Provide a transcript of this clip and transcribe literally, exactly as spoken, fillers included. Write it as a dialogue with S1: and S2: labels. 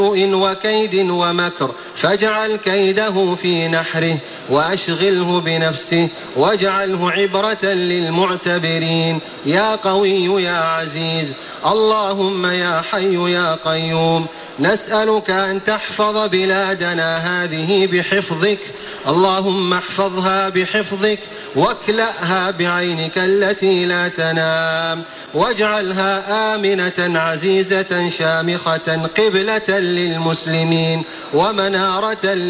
S1: وكيد ومكر فاجعل كيده في نحره وأشغله بنفسه واجعله عبرة للمعتبرين يا قوي يا عزيز. اللهم يا حي يا قيوم نسألك أن تحفظ بلادنا هذه بحفظك، اللهم احفظها بحفظك واكلأها بعينك التي لا تنام، واجعلها آمنة عزيزة شامخة قبلة للمسلمين ومنارة